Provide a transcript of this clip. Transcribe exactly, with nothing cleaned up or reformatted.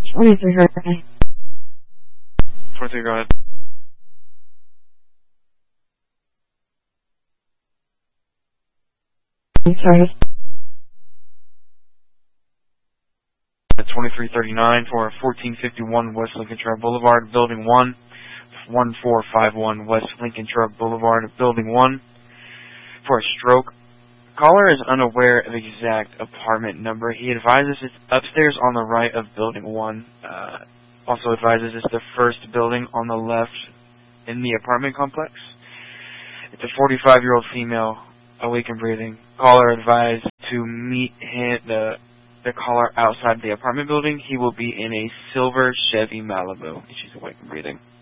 twenty-three, okay. twenty-three, go ahead. I'm sorry. twenty-three thirty-nine for fourteen fifty-one West Lincoln Trail Boulevard, Building one. one four five one West Lincoln Trail Boulevard, Building one. For a stroke. Caller is unaware of exact apartment number. He advises it's upstairs on the right of Building one. Uh, also advises it's the first building on the left in the apartment complex. It's a forty-five-year-old female, awake and breathing. Caller advised to meet him, the the caller outside the apartment building. He will be in a silver Chevy Malibu. She's awake and breathing.